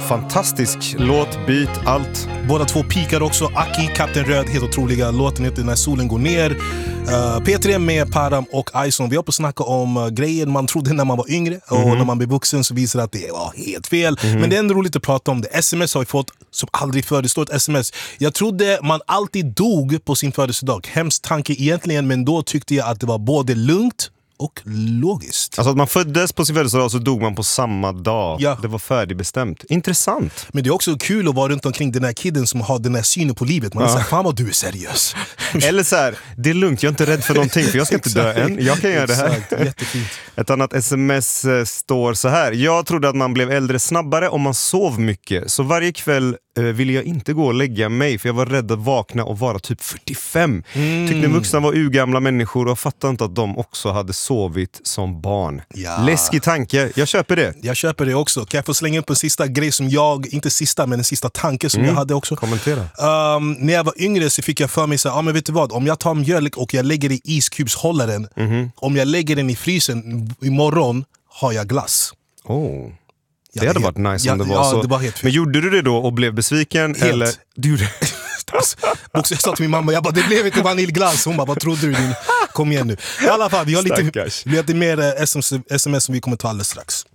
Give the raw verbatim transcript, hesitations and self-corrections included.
fantastisk låt, beat, allt. Båda två pikar också. Aki, Kapten Röd, helt otroliga. Låten heter När solen går ner. uh, P tre med Param och Ison. Vi har på att snacka om uh, grejer man trodde när man var yngre. Och mm-hmm. när man blir vuxen så visar det att det var helt fel. Mm-hmm. Men det är ändå roligt att prata om det. Sms har vi fått som aldrig förr. Det står ett sms. Jag trodde man alltid dog på sin födelsedag. Hemskt tanke egentligen, men då tyckte jag att det var både lugnt och logiskt. Alltså att man föddes på sin födelsedag så dog man på samma dag. Ja. Det var färdigbestämt. Intressant. Men det är också kul att vara runt omkring den här kidden som har den här synen på livet. Man ja. säger, fan vad du är seriös. Eller så här, det är lugnt, jag är inte rädd för någonting för jag ska inte dö än. Jag kan göra det här. Jättefint. Ett annat sms står så här. Jag trodde att man blev äldre snabbare om man sov mycket. Så varje kväll eh, ville jag inte gå och lägga mig för jag var rädd att vakna och vara typ fyrtiofem. Mm. Tyckte vuxna var urgamla människor och fattade inte att de också hade sovit som barn. Ja. Läskig tanke, jag köper det. Jag köper det också. Kan jag få slänga upp en sista grej som jag, inte sista men en sista tanke som mm. jag hade också. Kommentera. Um, när jag var yngre så fick jag för mig så här, ah, men vet du vad, om jag tar mjölk och jag lägger i iskubshållaren, mm. om jag lägger den i frysen imorgon har jag glass. Oh. Det hade varit nice ja, om det var ja, så. Det var helt men gjorde du det då och blev besviken? Helt. Eller? Du gjorde jag sa till min mamma, jag bara, det blev inte vaniljglass. Hon bara, vad trodde du? Din? Kom igen nu. I alla fall, vi har lite, vi har lite mer sms som vi kommer ta alldeles strax.